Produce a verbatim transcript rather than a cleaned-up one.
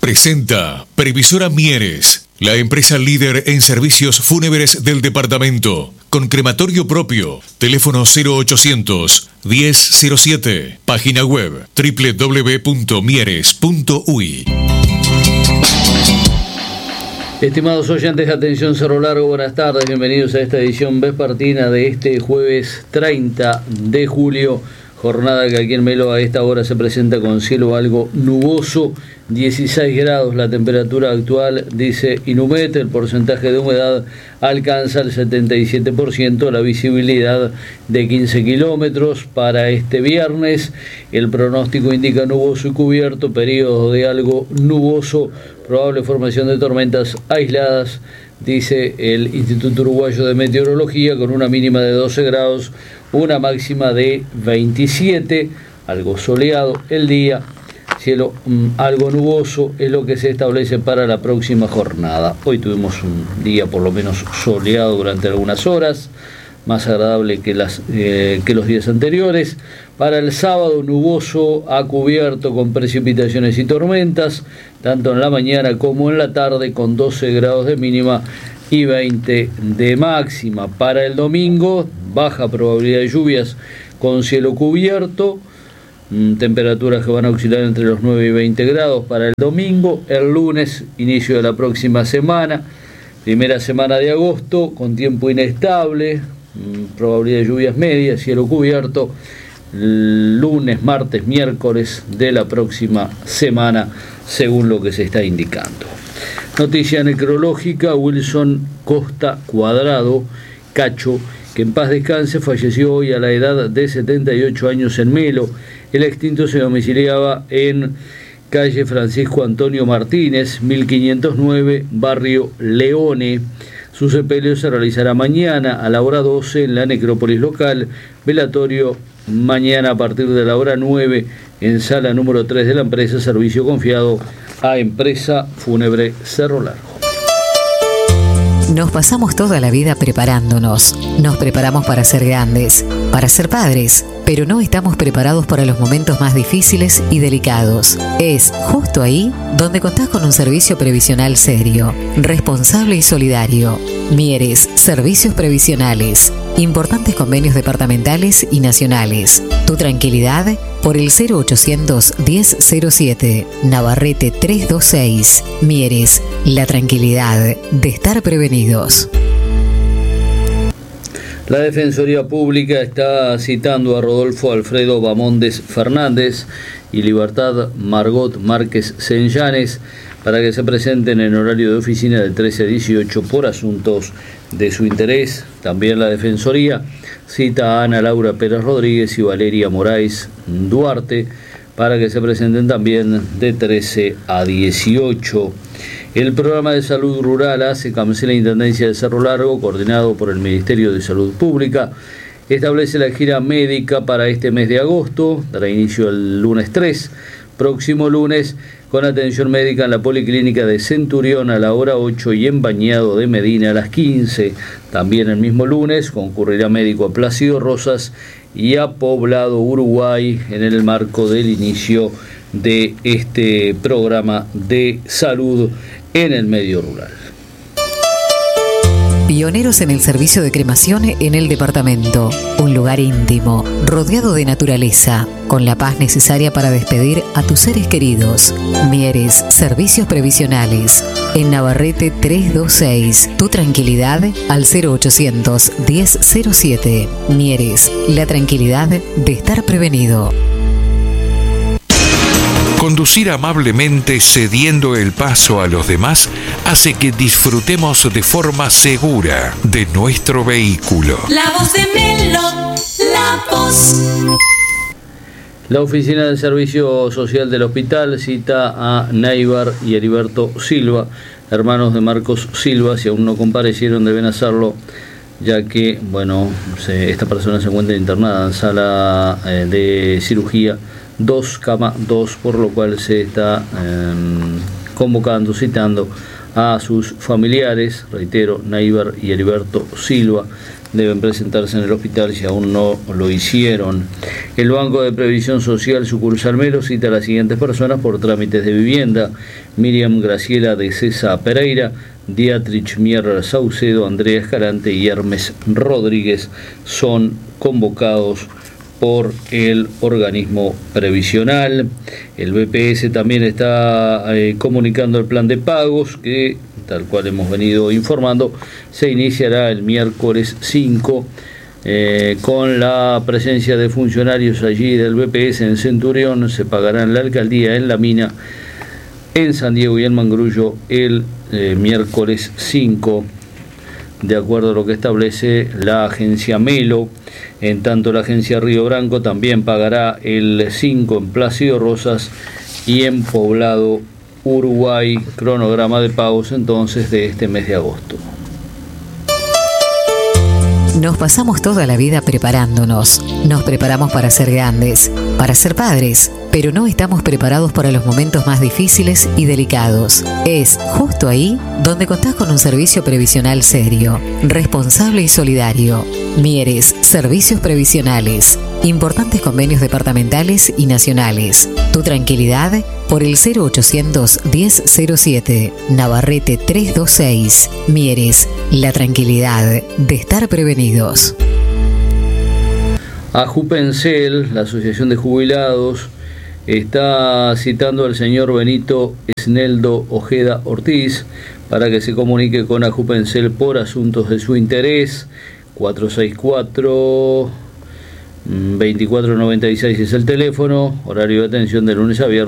Presenta Previsora Mieres, la empresa líder en servicios fúnebres del departamento, con crematorio propio. Teléfono cero ochocientos, diez cero siete. Página web doble u doble u doble u punto mieres punto u i. Estimados oyentes, atención Cerro Largo, buenas tardes, bienvenidos a esta edición vespertina de este jueves treinta de julio, jornada que aquí en Melo a esta hora se presenta con cielo algo nuboso, dieciséis grados la temperatura actual, dice Inumet, el porcentaje de humedad alcanza el setenta y siete por ciento, la visibilidad de quince kilómetros para este viernes, el pronóstico indica nuboso y cubierto, periodo de algo nuboso, probable formación de tormentas aisladas, dice el Instituto Uruguayo de Meteorología, con una mínima de doce grados, una máxima de veintisiete, algo soleado el día, cielo um, algo nuboso es lo que se establece para la próxima jornada. Hoy tuvimos un día por lo menos soleado durante algunas horas, más agradable que, las, eh, que los días anteriores. Para el sábado, nuboso a cubierto con precipitaciones y tormentas, tanto en la mañana como en la tarde, con doce grados de mínima y veinte de máxima. Para el domingo, baja probabilidad de lluvias con cielo cubierto, mmm, temperaturas que van a oscilar entre los nueve y veinte grados para el domingo. El lunes, inicio de la próxima semana, primera semana de agosto, con tiempo inestable, mmm, probabilidad de lluvias medias, cielo cubierto. Lunes, martes, miércoles de la próxima semana, según lo que se está indicando. Noticia necrológica: Wilson Costa Cuadrado, Cacho, que en paz descanse, falleció hoy a la edad de setenta y ocho años en Melo. El extinto se domiciliaba en calle Francisco Antonio Martínez, mil quinientos nueve, barrio Leone. Su sepelio se realizará mañana a la hora doce en la necrópolis local. Velatorio mañana a partir de la hora nueve en sala número tres de la empresa, servicio confiado a Empresa Fúnebre Cerro Largo. Nos pasamos toda la vida preparándonos. Nos preparamos para ser grandes, para ser padres, pero no estamos preparados para los momentos más difíciles y delicados. Es justo ahí donde contás con un servicio previsional serio, responsable y solidario. Mieres, Servicios Previsionales. Importantes convenios departamentales y nacionales. Tu tranquilidad por el cero ochocientos, diez cero siete. Navarrete trescientos veintiséis. Mieres, la tranquilidad de estar prevenidos. La Defensoría Pública está citando a Rodolfo Alfredo Bamondes Fernández y Libertad Margot Márquez Senllanes para que se presenten en horario de oficina de trece a dieciocho por asuntos de su interés. También la Defensoría cita a Ana Laura Pérez Rodríguez y Valeria Moraes Duarte para que se presenten también de trece a dieciocho. El programa de salud rural hace cabecera la Intendencia de Cerro Largo, coordinado por el Ministerio de Salud Pública, establece la gira médica para este mes de agosto, dará inicio el lunes tres, próximo lunes, con atención médica en la Policlínica de Centurión a la hora ocho y en Bañado de Medina a las quince. También el mismo lunes concurrirá médico a Plácido Rosas y a Poblado, Uruguay, en el marco del inicio de este programa de salud en el medio rural. Pioneros en el servicio de cremación en el departamento. Un lugar íntimo, rodeado de naturaleza, con la paz necesaria para despedir a tus seres queridos. Mieres, Servicios Previsionales. En Navarrete trescientos veintiséis. Tu tranquilidad al cero ochocientos, diez cero siete. Mieres, la tranquilidad de estar prevenido. Conducir amablemente cediendo el paso a los demás hace que disfrutemos de forma segura de nuestro vehículo. La voz de Melo, la voz. La Oficina del Servicio Social del Hospital cita a Neibar y Heriberto Silva, hermanos de Marcos Silva. Si aún no comparecieron, deben hacerlo, ya que, bueno, se, esta persona se encuentra internada en sala eh, de cirugía dos, cama dos, por lo cual se está eh, convocando, citando a sus familiares. Reitero, Neiber y Heriberto Silva deben presentarse en el hospital si aún no lo hicieron. El Banco de Previsión Social sucursal Melo cita a las siguientes personas por trámites de vivienda: Miriam Graciela de Cesa Pereira, Dietrich Mier Saucedo, Andrea Escalante y Hermes Rodríguez son convocados por el organismo previsional. El B P S también está eh, comunicando el plan de pagos que, tal cual hemos venido informando, se iniciará el miércoles cinco eh, con la presencia de funcionarios allí del B P S en Centurión. Se pagará en la alcaldía, en La Mina, en San Diego y en Mangrullo el eh, miércoles cinco, de acuerdo a lo que establece la agencia Melo. En tanto, la agencia Río Branco también pagará el cinco en Plácido Rosas y en Poblado, Uruguay. Cronograma de pagos entonces de este mes de agosto. Nos pasamos toda la vida preparándonos. Nos preparamos para ser grandes, para ser padres, pero no estamos preparados para los momentos más difíciles y delicados. Es justo ahí donde contás con un servicio previsional serio, responsable y solidario. Mieres, Servicios Previsionales. Importantes convenios departamentales y nacionales. Tu tranquilidad por el cero ochocientos diez cero siete, Navarrete trescientos veintiséis. Mieres, la tranquilidad de estar prevenidos. Ajupencel, la Asociación de Jubilados, está citando al señor Benito Esneldo Ojeda Ortiz para que se comunique con Ajupencel por asuntos de su interés. Cuatro seis cuatro, veinticuatro noventa y seis es el teléfono. Horario de atención de lunes a viernes